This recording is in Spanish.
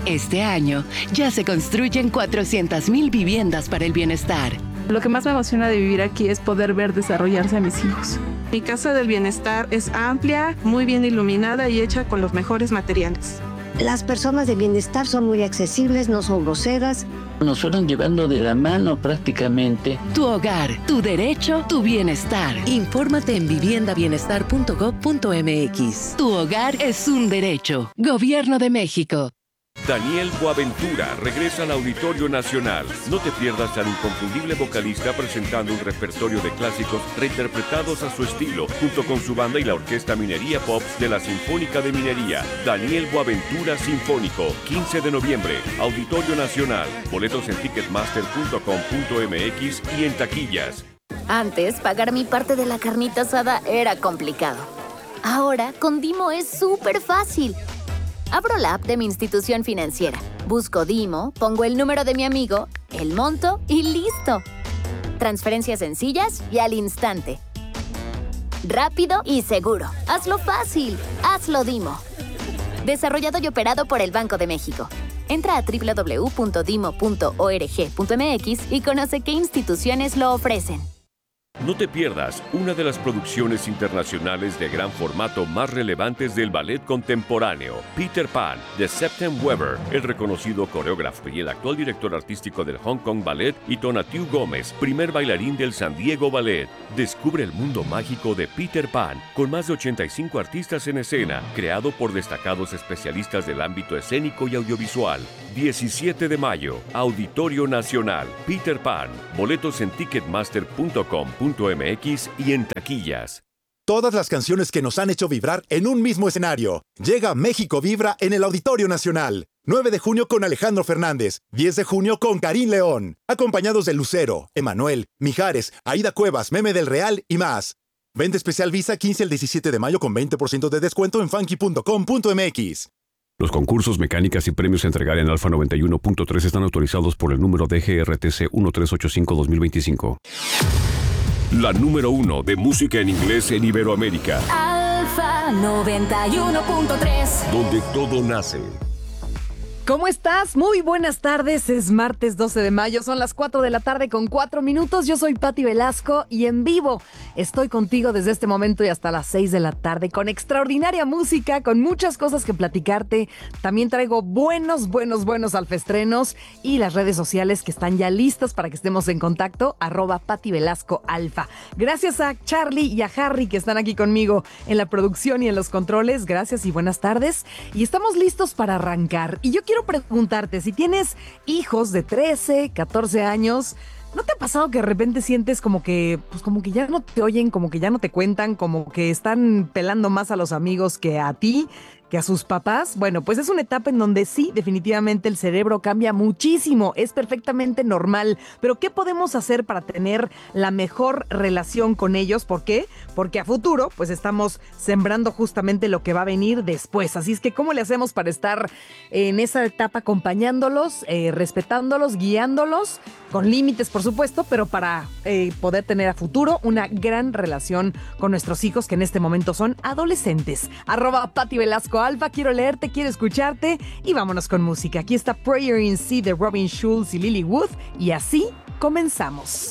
Este año ya se construyen 400,000 viviendas para el bienestar. Lo que más me emociona de vivir aquí es poder ver desarrollarse a mis hijos. Mi casa del bienestar es amplia, muy bien iluminada y hecha con los mejores materiales. Las personas de bienestar son muy accesibles, no son groseras. Nos fueron llevando de la mano prácticamente. Tu hogar, tu derecho, tu bienestar. Infórmate en viviendabienestar.gov.mx. Tu hogar es un derecho. Gobierno de México. Daniel Boaventura regresa al Auditorio Nacional. No te pierdas al inconfundible vocalista presentando un repertorio de clásicos reinterpretados a su estilo, junto con su banda y la Orquesta Minería Pop de la Sinfónica de Minería. Daniel Boaventura Sinfónico, 15 de noviembre, Auditorio Nacional. Boletos en ticketmaster.com.mx y en taquillas. Antes, pagar mi parte de la carnita asada era complicado. Ahora, con Dimo es súper fácil. Abro la app de mi institución financiera, busco Dimo, pongo el número de mi amigo, el monto y ¡listo! Transferencias sencillas y al instante. Rápido y seguro. Hazlo fácil. Hazlo Dimo. Desarrollado y operado por el Banco de México. Entra a www.dimo.org.mx y conoce qué instituciones lo ofrecen. No te pierdas una de las producciones internacionales de gran formato más relevantes del ballet contemporáneo, Peter Pan, de Septem Weber, el reconocido coreógrafo y el actual director artístico del Hong Kong Ballet, y Tonatiuh Gómez, primer bailarín del San Diego Ballet. Descubre el mundo mágico de Peter Pan, con más de 85 artistas en escena, creado por destacados especialistas del ámbito escénico y audiovisual. 17 de mayo, Auditorio Nacional, Peter Pan. Boletos en ticketmaster.com.mx y en taquillas. Todas las canciones que nos han hecho vibrar en un mismo escenario. Llega México Vibra en el Auditorio Nacional. 9 de junio con Alejandro Fernández. 10 de junio con Karim León. Acompañados de Lucero, Emanuel, Mijares, Aida Cuevas, Meme del Real y más. Venta especial Visa 15 al 17 de mayo con 20% de descuento en funky.com.mx. Los concursos, mecánicas y premios a entregar en Alfa 91.3 están autorizados por el número DGRTC 1385-2025. La número 1 de música en inglés en Iberoamérica. Alfa 91.3. Donde todo nace. ¿Cómo estás? Muy buenas tardes, es martes 12 de mayo, son las 4 de la tarde con 4 minutos. Yo soy Pati Velasco y en vivo estoy contigo desde este momento y hasta las 6 de la tarde con extraordinaria música, con muchas cosas que platicarte. También traigo buenos alfestrenos y las redes sociales que están ya listas para que estemos en contacto, @PatiVelascoAlfa. Gracias a Charlie y a Harry que están aquí conmigo en la producción y en los controles. Gracias y buenas tardes. Y estamos listos para arrancar. Y yo quiero preguntarte, si tienes hijos de 13, 14 años, ¿no te ha pasado que de repente sientes como que ya no te oyen, como que ya no te cuentan, como que están pelando más a los amigos que a ti, que a sus papás? Bueno, pues es una etapa en donde sí, definitivamente el cerebro cambia muchísimo, es perfectamente normal, pero ¿qué podemos hacer para tener la mejor relación con ellos? ¿Por qué? Porque a futuro, pues estamos sembrando justamente lo que va a venir después, así es que ¿cómo le hacemos para estar en esa etapa acompañándolos, respetándolos, guiándolos, con límites por supuesto, pero para poder tener a futuro una gran relación con nuestros hijos que en este momento son adolescentes? @PatiVelascoAlfa, quiero leerte, quiero escucharte y vámonos con música. Aquí está Prayer in C de Robin Schulz y Lily Wood y así comenzamos.